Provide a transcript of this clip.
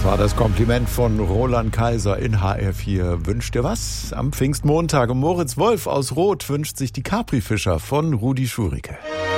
Das war das Kompliment von Roland Kaiser in HR4. Wünscht dir was? Am Pfingstmontag. Und Moritz Wolf aus Roth wünscht sich die Capri-Fischer von Rudi Schurike.